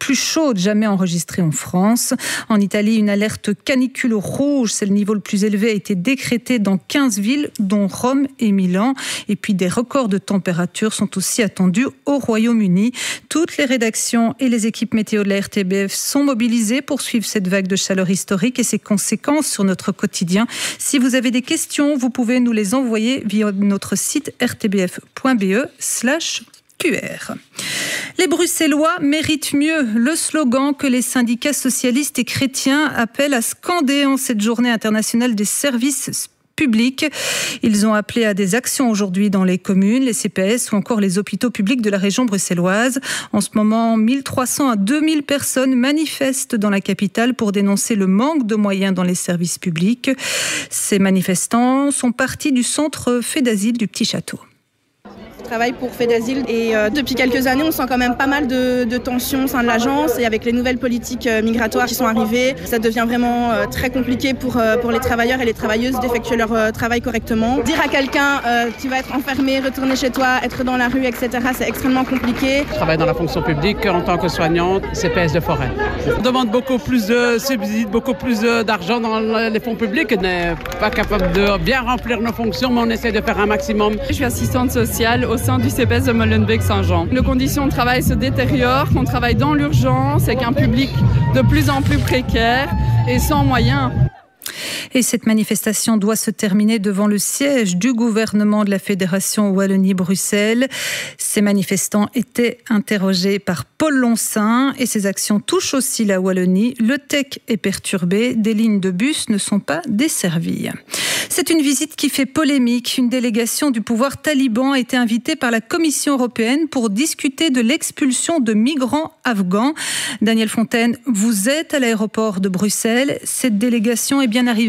plus chaudes jamais enregistrées en France. En Italie, une alerte canicule rouge, c'est le niveau le plus élevé, a été décrété dans 15 villes, dont Rome et Milan. Et puis des records de température sont aussi attendus au Royaume-Uni. Toutes les rédactions et les équipes météo de la RTBF sont mobilisées pour suivre cette vague de chaleur historique et ses conséquences sur notre quotidien. Si vous avez des questions, vous pouvez nous les envoyer via notre site rtbf.be/QR. Les Bruxellois méritent mieux. Le slogan que les syndicats socialistes et chrétiens appellent à scander en cette journée internationale des services publics. Ils ont appelé à des actions aujourd'hui dans les communes, les CPS ou encore les hôpitaux publics de la région bruxelloise. En ce moment, 1300 à 2000 personnes manifestent dans la capitale pour dénoncer le manque de moyens dans les services publics. Ces manifestants sont partis du centre Faidasile du Petit Château. Je travaille pour Faidasile et depuis quelques années, on sent quand même pas mal de tensions au sein de l'agence et avec les nouvelles politiques migratoires qui sont arrivées, ça devient vraiment très compliqué pour les travailleurs et les travailleuses d'effectuer leur travail correctement. Dire à quelqu'un tu vas être enfermé, retourner chez toi, être dans la rue, etc., c'est extrêmement compliqué. Je travaille dans la fonction publique en tant que soignante, CPS de forêt. On demande beaucoup plus de subsides, beaucoup plus d'argent dans les fonds publics. On n'est pas capable de bien remplir nos fonctions, mais on essaie de faire un maximum. Je suis assistante sociale au sein du CPS de Molenbeek-Saint-Jean. Nos conditions de travail se détériorent, on travaille dans l'urgence avec un public de plus en plus précaire et sans moyens. Et cette manifestation doit se terminer devant le siège du gouvernement de la Fédération Wallonie-Bruxelles. Ces manifestants étaient interrogés par Paul Lonsin et ces actions touchent aussi la Wallonie. Le TEC est perturbé, des lignes de bus ne sont pas desservies. C'est une visite qui fait polémique. Une délégation du pouvoir taliban a été invitée par la Commission européenne pour discuter de l'expulsion de migrants afghans. Daniel Fontaine, vous êtes à l'aéroport de Bruxelles. Cette délégation est bien arrivée ?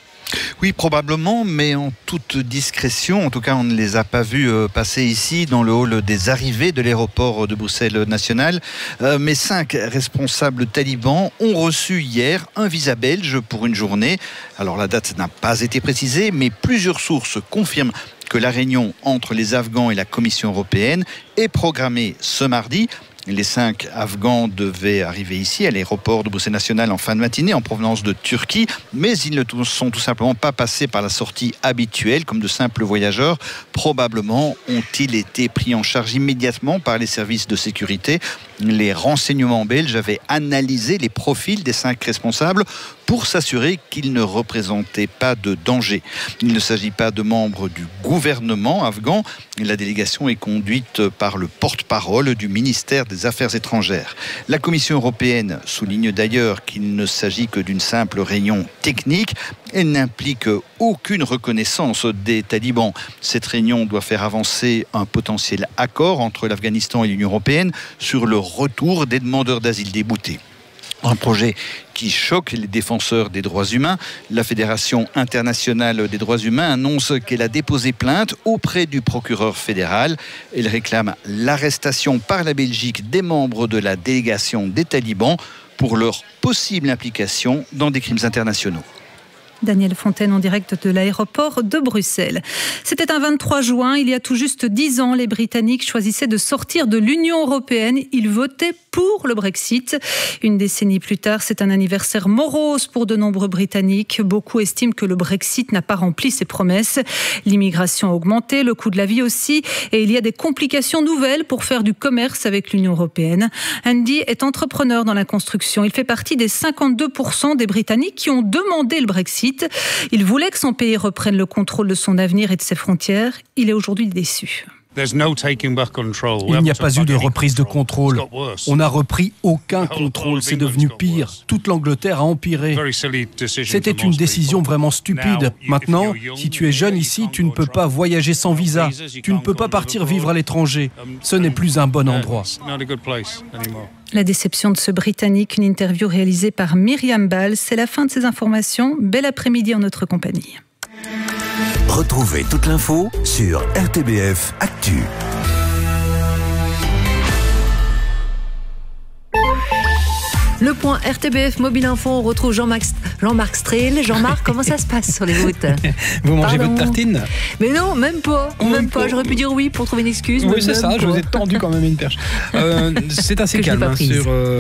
Oui, probablement, mais en toute discrétion. En tout cas, on ne les a pas vus passer ici, dans le hall des arrivées de l'aéroport de Bruxelles National. Mais 5 responsables talibans ont reçu hier un visa belge pour une journée. Alors, la date n'a pas été précisée, mais plusieurs sources confirment que la réunion entre les Afghans et la Commission européenne est programmée ce mardi. Les 5 Afghans devaient arriver ici à l'aéroport de Bruxelles National en fin de matinée en provenance de Turquie, mais ils ne sont tout simplement pas passés par la sortie habituelle comme de simples voyageurs. Probablement ont-ils été pris en charge immédiatement par les services de sécurité. Les renseignements belges avaient analysé les profils des 5 responsables pour s'assurer qu'ils ne représentaient pas de danger. Il ne s'agit pas de membres du gouvernement afghan. La délégation est conduite par le porte-parole du ministère des Affaires étrangères. La Commission européenne souligne d'ailleurs qu'il ne s'agit que d'une simple réunion technique. Elle n'implique aucune reconnaissance des talibans. Cette réunion doit faire avancer un potentiel accord entre l'Afghanistan et l'Union européenne sur le retour des demandeurs d'asile déboutés. Un projet qui choque les défenseurs des droits humains. La Fédération internationale des droits humains annonce qu'elle a déposé plainte auprès du procureur fédéral. Elle réclame l'arrestation par la Belgique des membres de la délégation des talibans pour leur possible implication dans des crimes internationaux. Daniel Fontaine en direct de l'aéroport de Bruxelles. C'était un 23 juin, il y a tout juste 10 ans, les Britanniques choisissaient de sortir de l'Union européenne. Ils votaient pour le Brexit. Une décennie plus tard, c'est un anniversaire morose pour de nombreux Britanniques. Beaucoup estiment que le Brexit n'a pas rempli ses promesses. L'immigration a augmenté, le coût de la vie aussi, et il y a des complications nouvelles pour faire du commerce avec l'Union européenne. Andy est entrepreneur dans la construction. Il fait partie des 52% des Britanniques qui ont demandé le Brexit. Il voulait que son pays reprenne le contrôle de son avenir et de ses frontières. Il est aujourd'hui déçu. Il n'y a pas eu de reprise de contrôle. On n'a repris aucun contrôle. C'est devenu pire. Toute l'Angleterre a empiré. C'était une décision vraiment stupide. Maintenant, si tu es jeune ici, tu ne peux pas voyager sans visa. Tu ne peux pas partir vivre à l'étranger. Ce n'est plus un bon endroit. La déception de ce Britannique, une interview réalisée par Myriam Ball. C'est la fin de ces informations. Bel après-midi en notre compagnie. Retrouvez toute l'info sur RTBF Actu. Le point RTBF Mobile Info, on retrouve Jean-Marc Strehl. Jean-Marc, comment ça se passe sur les routes ? Vous mangez votre tartine ? Mais non, même pas. J'aurais pu dire oui pour trouver une excuse. Oui, c'est ça, je vous ai tendu quand même une perche. C'est assez calme sur